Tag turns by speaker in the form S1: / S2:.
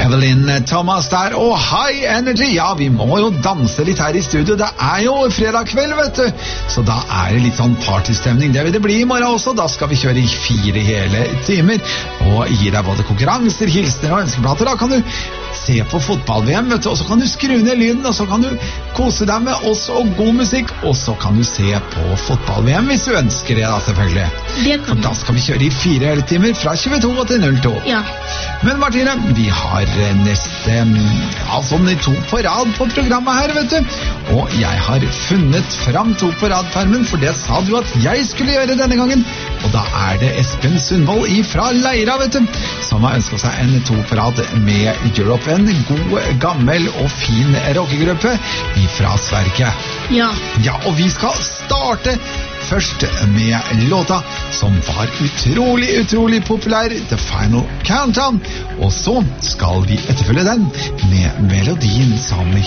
S1: Evelyn Thomas der, og High Energy. Ja, vi må jo danse litt her i studio. Det jo fredag kveld, vet du. Så da det litt sånn partystemning. Det vil det bli i morgen også. Da skal vi kjøre i 4 hele timer. Og gi deg både konkurranser, hilsner og ønskeplater. Da kan du se på fotball-VM, vet du. Og så kan du skru ned lyden, og så kan du kose deg med oss og god musikk. Og så kan du se på fotball-VM hvis du ønsker det da, selvfølgelig. For da skal vi kjøre i 4 hele timer fra 22 til 02.
S2: Ja.
S1: Men Martine, vi har neste sånn 2 på rad på programmet her, vet du. Og jeg har funnet fram 2 på rad-permen, for det sa du at jeg skulle gjøre denne gangen. Og da det Espen Sundvold fra Leira, vet du, som har ønsket seg en 2 på rad med Europe, en god, gammel og fin rockegruppe fra Sverige.
S2: Ja.
S1: Ja, og vi skal starte først med låta som var utrolig populær, The Final Countdown, og så skal vi etterfølge den med melodien som